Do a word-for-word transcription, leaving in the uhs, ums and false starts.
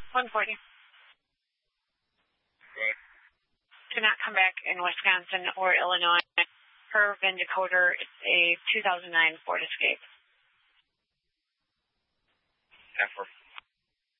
one forty. Right. Did not come back in Wisconsin or Illinois. Her VIN decoder is a two thousand nine Ford Escape. Effort.